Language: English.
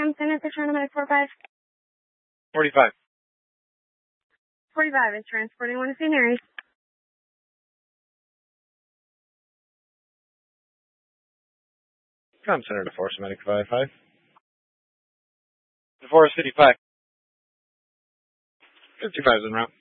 Com Center for Medic 45. 45. 45 is transporting one to St. Mary's. Com Center to Forest Medic 55. DeForest City 5. 55 is en route.